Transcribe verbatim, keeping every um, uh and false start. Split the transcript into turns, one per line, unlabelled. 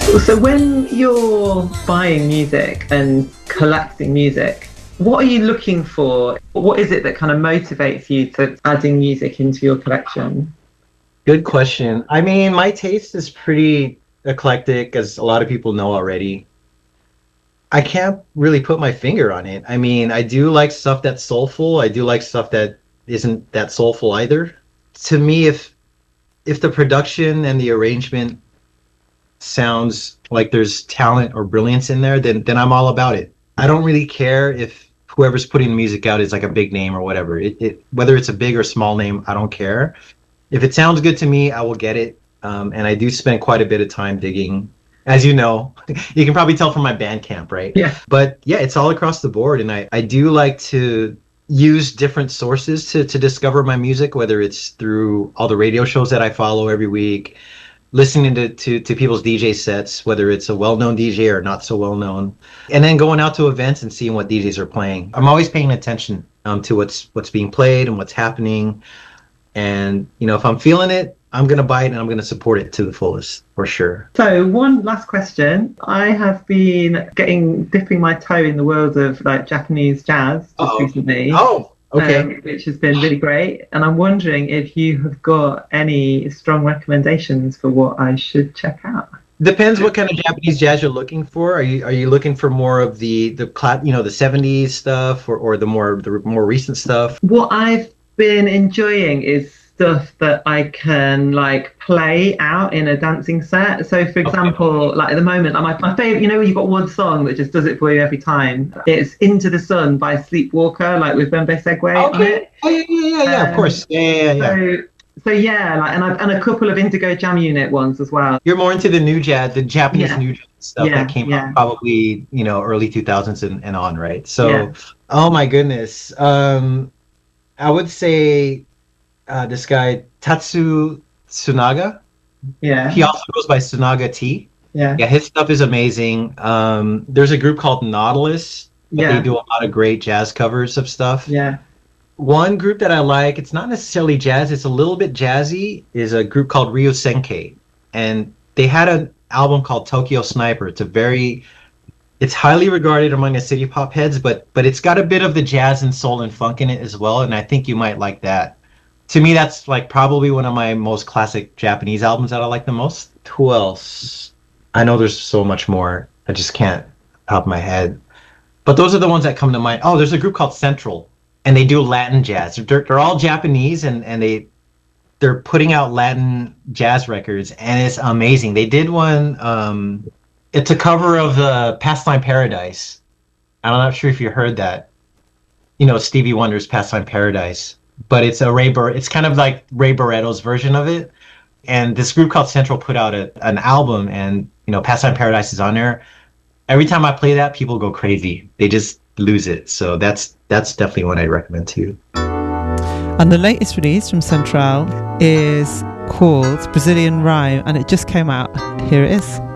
So when you're buying music and collecting music, what are you looking for? What is it that kind of motivates you to adding music into your collection?
Good question. I mean, my taste is pretty eclectic, as a lot of people know already. I can't really put my finger on it. I mean, I do like stuff that's soulful. I do like stuff that isn't that soulful either. To me, if if the production and the arrangement sounds like there's talent or brilliance in there, then then I'm all about it. I don't really care if whoever's putting the music out is like a big name or whatever. It, it whether it's a big or small name, I don't care. If it sounds good to me, I will get it. Um, and I do spend quite a bit of time digging. As you know, you can probably tell from my Bandcamp, right?
Yeah.
But yeah, it's all across the board. And I, I do like to use different sources to, to discover my music, whether it's through all the radio shows that I follow every week, listening to, to, to people's D J sets, whether it's a well-known D J or not so well-known, and then going out to events and seeing what D Js are playing. I'm always paying attention um, to what's what's being played and what's happening. And, you know, if I'm feeling it, I'm going to buy it and I'm going to support it to the fullest, for sure.
So one last question. I have been getting, dipping my toe in the world of like Japanese jazz just
Uh-oh.
recently.
Oh, okay.
Um, which has been really great. And I'm wondering if you have got any strong recommendations for what I should check out.
Depends what kind of Japanese jazz you're looking for. Are you are you looking for more of the the cla- you know the seventies stuff, or, or the more the more recent stuff?
What I've been enjoying is stuff that I can like play out in a dancing set. So for example, okay. like at the moment, like my, my favorite, you know, you've got one song that just does it for you every time. It's Into the Sun by Sleepwalker, like with Bembe Segway on it.
Oh yeah, yeah, yeah, yeah, um, of course. Yeah, yeah, yeah.
So, so yeah, like, and I've, and a couple of Indigo Jam Unit ones as well.
You're more into the new jazz, the Japanese
yeah.
new jazz stuff
yeah,
that came
yeah.
out probably, you know, early two thousands and, and on, right? So,
yeah.
oh my goodness. Um, I would say uh, this guy, Tatsu Tsunaga.
Yeah.
He also goes by Tsunaga T.
Yeah.
Yeah, his stuff is amazing. Um, there's a group called Nautilus.
Yeah.
They do a lot of great jazz covers of stuff.
Yeah.
One group that I like, it's not necessarily jazz, it's a little bit jazzy, is a group called Ryo Senkei. And they had an album called Tokyo Sniper. It's a very, it's highly regarded among the city pop heads, but but it's got a bit of the jazz and soul and funk in it as well, and I think you might like that. To me, that's like probably one of my most classic Japanese albums that I like the most. Who else? I know there's so much more. I just can't top my head. But those are the ones that come to mind. Oh, there's a group called Central, and they do Latin jazz. They're, they're all Japanese, and, and they, they're putting out Latin jazz records, and it's amazing. They did one, um, it's a cover of uh, Pastime Paradise. I'm not sure if you heard that. You know, Stevie Wonder's Pastime Paradise. But it's a Ray Bar- it's kind of like Ray Barretto's version of it. And this group called Central put out a, an album, and, you know, Pastime Paradise is on there. Every time I play that, people go crazy. They just lose it. So that's that's definitely one I recommend too.
And the latest release from Central is called Brazilian Rhyme, and it just came out. Here it is.